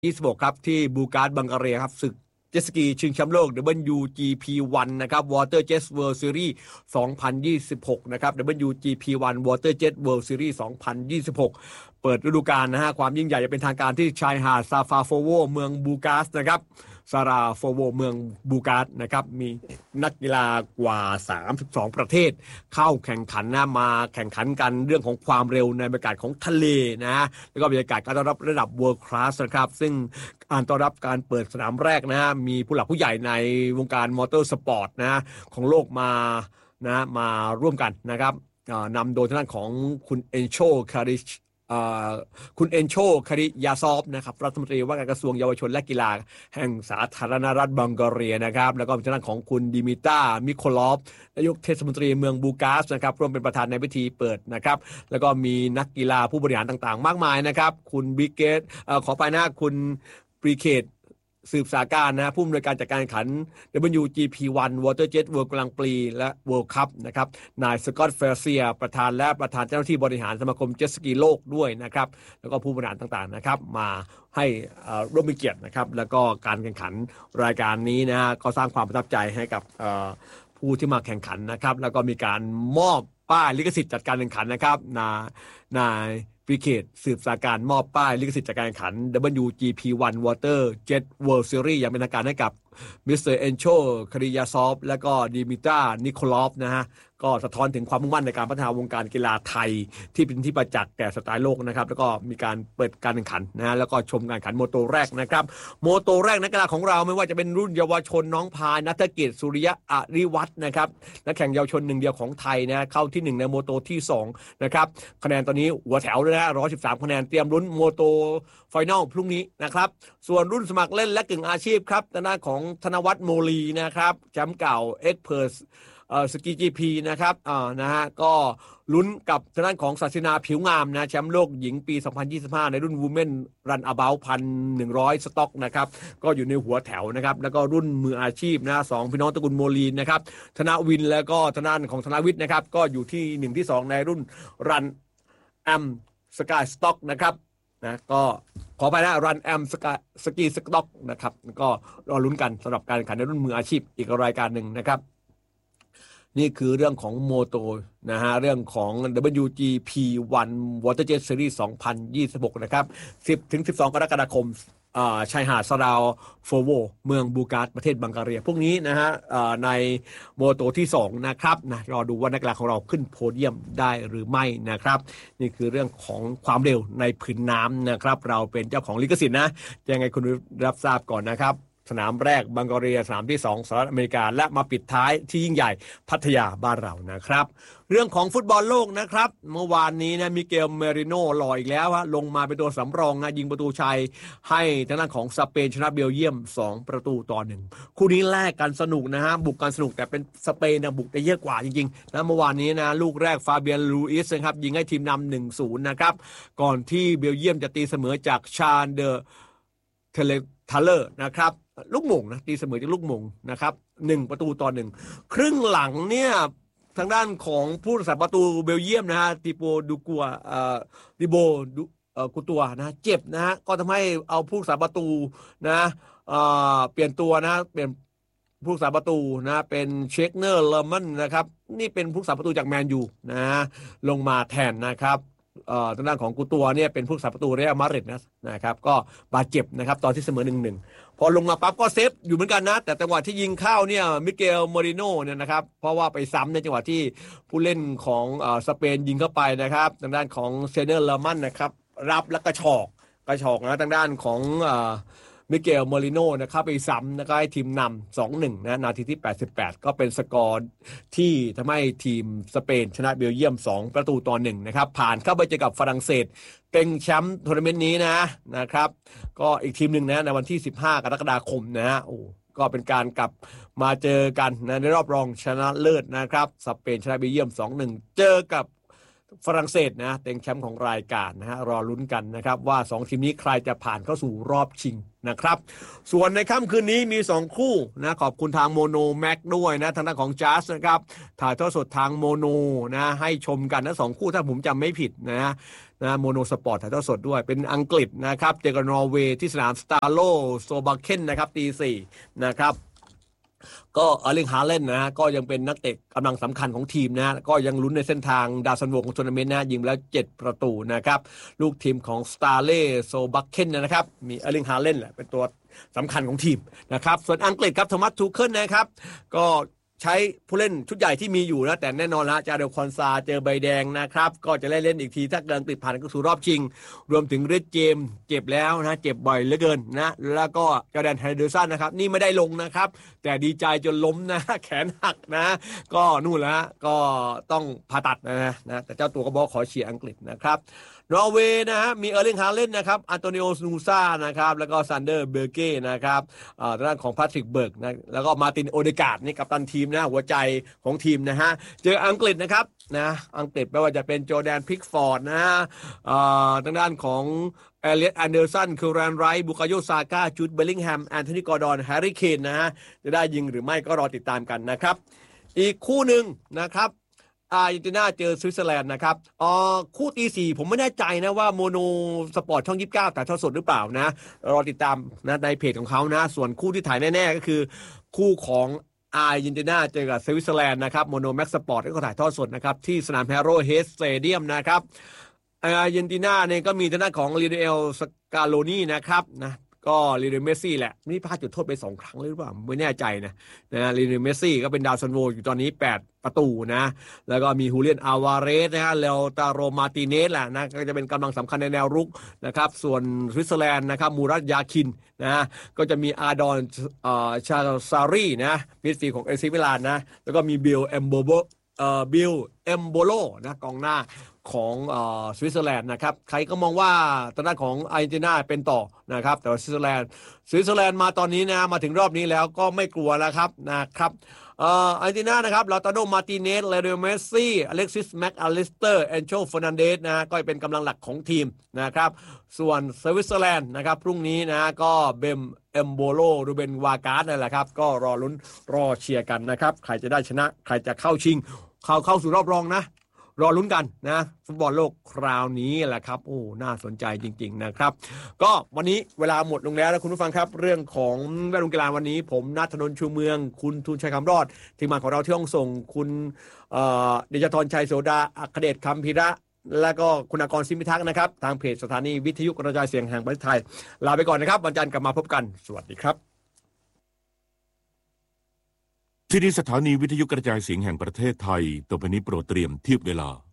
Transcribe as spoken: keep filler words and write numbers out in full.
ยี่สิบหกครับที่บูการ์ดบังการีครับศึกเจ็ตสกีชิงแชมป์โลก ดับเบิลยู จี พี วัน นะครับ Water Jet World Series สองพันยี่สิบหกนะครับ ดับเบิลยู จี พี วัน Water Jet World Series สองพันยี่สิบหกเปิดฤดูกาลนะฮะความยิ่งใหญ่จะเป็นทางการที่ชายหาดซาฟาโฟโวเมืองบูการ์สนะครับซาราโฟโวเมืองบูการ์สนะครับมีนักกีฬากว่าสามสิบสองประเทศเข้าแข่งขันนะมาแข่งขันกันเรื่องของความเร็วในบรรยากาศของทะเลนะแล้วก็บรรยากาศการต้อนรับระดับ World Class นะครับซึ่งการต้อนรับการเปิดสนามแรกนะฮะมีผู้หลักผู้ใหญ่ในวงการมอเตอร์สปอร์ตนะของโลกมานะมาร่วมกันนะครับนำโดยทางด้านของคุณเอนโชคาริชคุณเอนโชคาริยาซอฟนะครับรัฐมนตรีว่าการกระทรวงเยาวชนและกีฬาแห่งสาธารณรัฐบังการีนะครับแล้วก็ทางด้านของคุณดิมิตรามิโคลอฟนายกเทศมนตรีเมืองบูการ์สนะครับร่วมเป็นประธานในพิธีเปิดนะครับแล้วก็มีนักกีฬาผู้บริหารต่างๆมากมายนะครับคุณบิเกตขอไปนะคุณปรีเคทสืบสาการนะผู้อำนวยการจัดการแข่งขัน ดับเบิลยู จี พี วัน Water Jet World กลางปีและ World Cup นะครับนายสกอตต์เฟลเซียประธานและประธานเจ้าหน้าที่บริหารสมาคมเจ็ตสกีโลกด้วยนะครับแล้วก็ผู้บริหารต่างๆนะครับมาให้ร่วมเป็นเกียรตินะครับแล้วก็การแข่งขันรายการนี้นะก็สร้างความประทับใจให้กับผู้ที่มาแข่งขันนะครับแล้วก็มีการมอบป้ายลิขสิทธิ์จัดการแข่งขันนะครับนายนายวิเคตสืบสาการมอบป้ายลิขสิทธิ์จากการแข่งขัน ดับเบิลยู จี พี วัน Water Jet World Series อย่างเป็นทางการให้กับมิสเตอร์เอนโชคาริยาซอฟและก็ดิมิตรานิโคลอฟนะฮะก็สะท้อนถึงความมุ่งมั่นในการพัฒนาวงการกีฬาไทยที่เป็นที่ประจักษ์แก่สไตล์โลกนะครับแล้วก็มีการเปิดการแข่งขันนะฮะแล้วก็ชมการแข่งขันโมโตแรกนะครับโมโตแรกนักกีฬาของเราไม่ว่าจะเป็นรุ่นเยาวชนน้องพายณัฐกิจสุริยะอริวัฒน์นะครับนักแข่งเยาวชนหนึ่งเดียวของไทยนะเข้าที่หนึ่งในโมโตที่สองนะครับคะแนนตอนนี้หัวแถวเลยนะหนึ่งร้อยสิบสามคะแนนเตรียมลุ้นโมโตไฟนอลพรุ่งนี้นะครับส่วนรุ่นสมัครเล่นและกึ่งอาชีพครับทางด้านของธนวัฒน์โมลีนะครับแชมป์เก่าเอ็กเพิร์สเอ่อสกีจีพีนะครับอ่านะฮะก็ลุ้นกับทางด้านของศาสินาผิวงามนะแชมป์โลกหญิงปีสองพันยี่สิบห้าในรุ่น Women Run About หนึ่งพันหนึ่งร้อย สต็อกนะครับก็อยู่ในหัวแถวนะครับแล้วก็รุ่นมืออาชีพนะสองพี่น้องตระกูลโมลีนนะครับธนวินแล้วก็ทางด้านของธนวิทย์นะครับก็อยู่ที่หนึ่งที่สองในรุ่น Run Am Sky Stock นะครับนะก็ขอไปนะรันแอมสกาสกีสต็อกนะครับก็รอลุ้นกันสำหรับการแข่งขันในรุ่นมืออาชีพอีกรายการหนึ่งนะครับนี่คือเรื่องของโมโตนะฮะเรื่องของ ดับเบิลยู จี พี วัน Water Jet Series สองพันยี่สิบหกนะครับสิบถึงสิบสองกรกฎาคมชายหาดซาราโฟโวเมืองบูการ์สประเทศบังการีพวกนี้นะฮะในโมโตที่สองนะครับนะรอดูว่านักกีฬาของเราขึ้นโพเดียมได้หรือไม่นะครับนี่คือเรื่องของความเร็วในผืนน้ำนะครับเราเป็นเจ้าของลิขสิทธิ์นะยังไงคุณรับทราบก่อนนะครับสนามแรกบังการีสนามที่สองสหรัฐอเมริกาและมาปิดท้ายที่ยิ่งใหญ่พัทยาบ้านเรานะครับเรื่องของฟุตบอลโลกนะครับเมื่อวานนี้นะมิเกลเมริโน่หล่ออีกแล้วฮะลงมาเป็นตัวสำรองนะยิงประตูชัยให้ทางด้านของสเปนชนะเบลเยียมสองประตูต่อหนึ่งคู่นี้แลกกันสนุกนะฮะบุกกันสนุกแต่เป็นสเปนนะบุกได้เยอะกว่าจริงๆนะเมื่อวานนี้นะลูกแรกฟาเบียนลูอิสนะครับยิงให้ทีมนำ หนึ่งศูนย์ นะครับก่อนที่เบลเยียมจะตีเสมอจากชาญเดอเทเลทัลเลอร์นะครับลูกหม่งนะตีเสมอจากลูกหม่งนะครับหนึ่งประตูต่อหนึ่งครึ่งหลังเนี่ยทางด้านของผู้รักษาประตูเบลเยียมนะฮะติโปดูกัวเอ่อดิโบดูเอ่อกุตัวนะเจ็บนะฮะก็ทำให้เอาผู้รักษาประตูนะเอ่อเปลี่ยนตัวนะเปลี่ยนผู้รักษาประตูนะเป็นเชคเนอร์เลอร์มันนะครับนี่เป็นผู้รักษาประตูจากแมนยูนะลงมาแทนนะครับเอ่อทางด้านของกุตัวเนี่ยเป็นผู้รักษาประตูเรอัลมาดริดนะนะครับก็บาดเจ็บนะครับตอนที่เสมอ หนึ่งหนึ่งพอลงมาปั๊บก็เซฟอยู่เหมือนกันนะแต่จังหวะที่ยิงเข้าเนี่ยมิเกลโมริโน่เนี่ยนะครับเพราะว่าไปซ้ำในจังหวะที่ผู้เล่นของเอ่อสเปนยิงเข้าไปนะครับทางด้านของเซเนอร์เลอร์มันนะครับรับแล้วกระชอกกระชอกนะทางด้านของเอ่อมิเกลโมริโน่นะครับไปซ้ำแล้วก็ให้ทีมนำ สองหนึ่ง นะนาทีที่แปดสิบแปดก็เป็นสกอร์ที่ทำให้ทีมสเปนชนะเบลเยียมสองประตูต่อหนึ่งนะครับผ่านเข้าไปเจอกับฝรั่งเศสเป็นแชมป์ทัวร์นาเมนต์นี้นะนะครับก็อีกทีมหนึ่งนะในวันที่สิบห้ากรกฎาคมนะฮะโอ้ก็เป็นการกลับมาเจอกันนะในรอบรองชนะเลิศนะครับสเปนชนะเบลเยียม สองหนึ่ง เจอกับฝรั่งเศสนะเต็งแชมป์ของรายการนะฮะรอลุ้นกันนะครับว่าสองทีมนี้ใครจะผ่านเข้าสู่รอบชิงนะครับส่วนในค่ำคืนนี้มีสองคู่นะขอบคุณทางโมโนแม็กด้วยนะทางด้านของจัสนะครับถ่ายทอดสดทางโมโนนะให้ชมกันนะสองคู่ถ้าผมจำไม่ผิดนะนะโมโนสปอร์ตถ่ายทอดสดด้วยเป็นอังกฤษนะครับเจอกับนอร์เวย์ที่สนามสตาร์โลโซบาเคนนะครับตีสี่นะครับก็เออร์ลิงฮาเลนนะก็ยังเป็นนักเตะกำลังสำคัญของทีมนะก็ยังลุ้นในเส้นทางดาวซันโวของทัวร์นาเมนต์นะยิงแล้วเจ็ดประตูนะครับลูกทีมของสตาร์เล่โซบักเคนนะครับมีเออร์ลิงฮาเลนแหละเป็นตัวสำคัญของทีมนะครับส่วนอังกฤษครับโทมัสทูเคิลนะครับก็ใช้ผู้เล่นชุดใหญ่ที่มีอยู่นะแต่แน่นอนละจาเดลคอนซาเจอใบแดงนะครับก็จะได้เล่นอีกทีถ้าเกินติดผ่านก็สู่รอบชิงรวมถึงเรดเจมเจ็บแล้วนะเจ็บบ่อยเหลือเกินนะแล้วก็จอร์แดนไฮเดอร์สันนะครับนี่ไม่ได้ลงนะครับแต่ดีใจจนล้มนะแขนหักนะก็นู่นแล้วก็ต้องผ่าตัดนะนะแต่เจ้าตัวก็บอกขอเชียร์อังกฤษนะครับนอร์เวย์นะฮะมีเออร์ลิงฮาเลนนะครับอันโตนิโอสนูซ่านะครับแล้วก็ซันเดอร์เบอร์เก้นะครับอ่าทางด้านของแพทริกเบิร์กนะแล้วก็มาร์ตินโอเดการ์ดนี่กัปตันทีมนะหัวใจของทีมนะฮะเจออังกฤษนะครับนะอังกฤษไม่ว่าจะเป็นโจแดนพิกฟอร์ดนะอ่าทางด้านของเอเลียตแอนเดอร์สันคิวแรนไรท์บุคาโยซาก้าจูดเบลลิงแฮมแอนโทนีกอร์ดอนแฮร์รี่เคนนะฮะจะได้ยิงหรือไม่ก็รอติดตามกันนะครับอีกคู่หนึ่งนะครับอาร์เจนตินาเจอสวิตเซอร์แลนด์นะครับอ๋อคู่ตีสี่ผมไม่แน่ใจนะว่าโมโนสปอร์ตช่องยี่สิบเก้าถ่ายทอดสดหรือเปล่านะรอติดตามนะในเพจของเขานะส่วนคู่ที่ถ่ายแน่ๆก็คือคู่ของอาร์เจนตินาเจอกับสวิตเซอร์แลนด์นะครับโมโนแม็กสปอร์ตก็ถ่ายทอดสดนะครับที่สนามแฮโร่เฮดสเตเดียมนะครับอาร์เจนตินาเนี่ยก็มีทางด้านของลีเดลสกาโลนีนะครับนะก็ลีเดลเมสซี่แหละนี่พลาดจุดโทษไปสองครั้งหรือเปล่าไม่แน่ใจนะนะลีเดลเมสซี่ก็เป็นดาวซันโวอยู่ตอนนี้แปดประตูนะแล้วก็มีฮูเลียนอาวาเรสนะฮะเลโอตาโรมาติเนสแหละนะก็จะเป็นกำลังสำคัญในแนวรุกนะครับส่วนสวิตเซอร์แลนด์นะครับมูรัตยาคินนะก็จะมีอาดอนชาซารีนะมิดฟิลด์ของเอซิมิลานนะแล้วก็มีบิลเอมโบโบเอ่อบิลเอมโบโลนะกองหน้าของสวิตเซอร์แลนด์นะครับใครก็มองว่าตอนนั้นของอาร์เจนตินาเป็นต่อนะครับแต่ว่าสวิตเซอร์แลนด์สวิตเซอร์แลนด์มาตอนนี้นะมาถึงรอบนี้แล้วก็ไม่กลัวแล้วครับนะครับเอ่ออาร์เจนตินานะครับลาตาโดมาร์ติเนสเลโอเมสซี่อเล็กซิสแม็กอลิสเตอร์แอนโชเฟอร์นันเดสนะก็เป็นกำลังหลักของทีมนะครับส่วนสวิตเซอร์แลนด์นะครับพรุ่งนี้นะก็เบมเอมโบโลรูเบนวาการ์ดนั่นแหละครับก็รอลุ้นรอเชียร์กันนะครับใครจะได้ชนะใครจะเข้าชิงเข้าเข้าสู่รอบรองนะรอลุ้นกันนะฟุตบอลโลกคราวนี้แหละครับโอ้น่าสนใจจริงๆนะครับก็วันนี้เวลาหมดลงแล้วนะคุณผู้ฟังครับเรื่องของแวดวงกีฬาวันนี้ผมณัฐนนท์ชูเมืองคุณทูลชัยคำรอดทีมงานของเราที่ห้องส่งคุณเดชธรชัยโสดาอัครเดชคำพิระและก็คุณอากรซิมพิทักษ์นะครับทางเพจสถานีวิทยุกระจายเสียงแห่งประเทศไทยลาไปก่อนนะครับวันจันทร์กลับมาพบกันสวัสดีครับที่นี่สถานีวิทยุกระจายเสียงแห่งประเทศไทยต่อไปนี้โปรดเตรียมเทียบเวลา